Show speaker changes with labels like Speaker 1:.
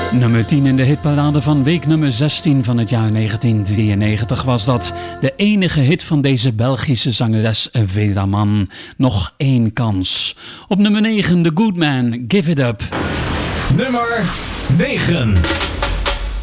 Speaker 1: Nummer 10 in de hitparade van week nummer 16 van het jaar 1993 was dat. De enige hit van deze Belgische zangeres Vedaman. Nog één kans. Op nummer 9 The Good Man, Give It Up.
Speaker 2: Nummer 9.